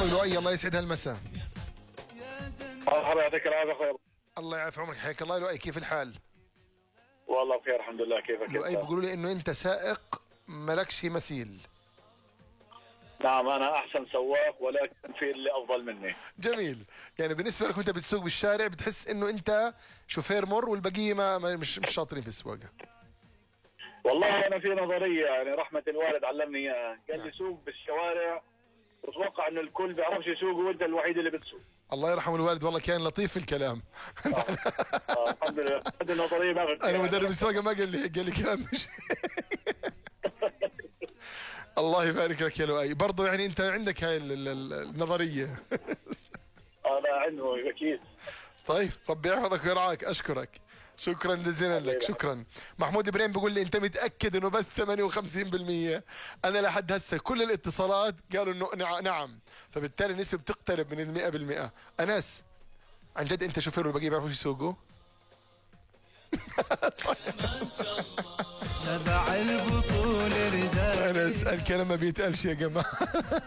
لؤي، الله يسعد هالمساء. مرحبا، يعطيك العافيه اخوي. الله يعافي عمرك، حياك الله. لؤي كيف الحال؟ والله بخير الحمد لله. كيفك لؤي انت؟ بيقولوا لي انه انت سائق ملكش مثيل. نعم انا احسن سواق، ولكن في اللي افضل مني. جميل. يعني بالنسبه لك وانت بتسوق بالشارع بتحس انه انت شوفير مر والبقيه مش شاطرين في السواقه. والله انا في نظريه، يعني رحمه الوالد علمني اياها، قال لي سوق بالشوارع وتوقع انه الكل بيعرفش يسوق وانت الوحيد اللي بتسوق. الله يرحم الوالد، والله كان لطيف في الكلام. الحمد لله، هذه النظريه ما انا مدرب السواقه ما قال لي هيك، قال لي كلام مش الله يبارك لك يا لؤي، برضه يعني انت عندك هاي النظريه. انا عنده اكيد. طيب ربي يحفظك ويرعاك، اشكرك، شكرا جزيلا لك، شكرا. محمود ابراهيم بيقول لي انت متاكد انه بس 58%؟ انا لحد هسه كل الاتصالات قالوا انه نعم، فبالتالي النسبه بتقترب من 100%. انس عن جد انت شوفير والبقيه بيعرفوا يسوقوا؟ تبع البطولة رجال. انس الكلام ما بيتقالش يا جماعه.